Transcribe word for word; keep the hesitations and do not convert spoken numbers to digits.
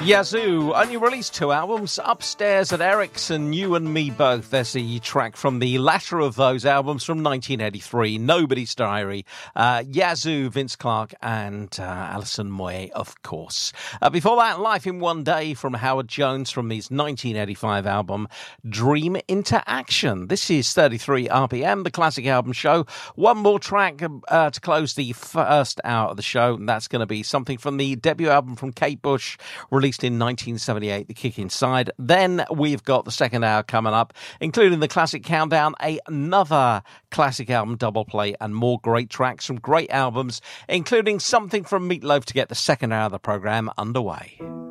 Yazoo only released two albums, Upstairs at Eric's and You and Me Both. There's the track from the latter of those albums from nineteen eighty-three, Nobody's Diary. Uh, Yazoo, Vince Clarke and uh, Alison Moyet, of course. Uh, before that, Life in One Day from Howard Jones from his nineteen eighty-five album Dream into Action. This is thirty-three R P M, the Classic Album Show. One more track uh, to close the first hour of the show, and that's going to be something from the debut album from Kate Bush, released in nineteen seventy-eight, The Kick Inside. Then we've got the second hour coming up, including the Classic Countdown, another classic album double play, and more great tracks from great albums, including something from Meat Loaf to get the second hour of the programme underway.